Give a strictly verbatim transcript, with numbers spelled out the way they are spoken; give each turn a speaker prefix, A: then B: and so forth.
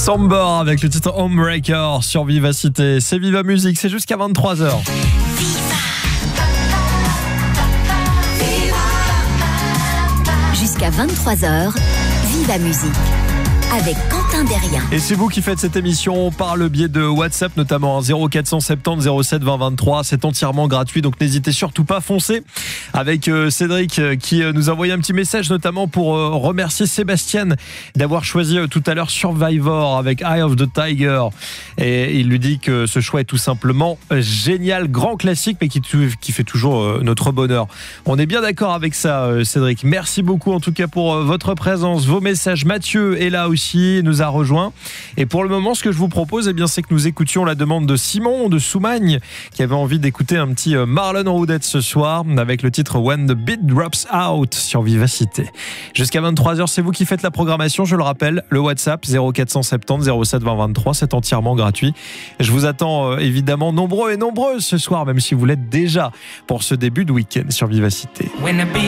A: Somber avec le titre Homebreaker sur Vivacité. C'est Viva Musique, c'est jusqu'à vingt-trois heures.
B: Jusqu'à vingt-trois heures, Viva Musique avec Quentin Derrien.
A: Et c'est vous qui faites cette émission par le biais de WhatsApp, notamment zéro quatre cent soixante-dix zéro sept vingt vingt-trois. C'est entièrement gratuit, donc n'hésitez surtout pas, foncez. Avec euh, Cédric euh, qui euh, nous a envoyé un petit message, notamment pour euh, remercier Sébastien d'avoir choisi euh, tout à l'heure Survivor avec Eye of the Tiger. Et il lui dit que ce choix est tout simplement euh, génial, grand classique, mais qui, qui fait toujours euh, notre bonheur. On est bien d'accord avec ça, euh, Cédric. Merci beaucoup en tout cas pour euh, votre présence, vos messages. Mathieu est là aussi, nous a rejoint. Et pour le moment, ce que je vous propose, eh bien, c'est que nous écoutions la demande de Simon de Soumagne, qui avait envie d'écouter un petit Marlon Roudette ce soir, avec le titre When the Beat Drops Out sur Vivacité. Jusqu'à vingt-trois heures, c'est vous qui faites la programmation. Je le rappelle, le WhatsApp zéro quatre cent soixante-dix zéro sept vingt vingt-trois, c'est entièrement gratuit. Je vous attends euh, évidemment nombreux et nombreuses ce soir, même si vous l'êtes déjà, pour ce début de week-end sur Vivacité.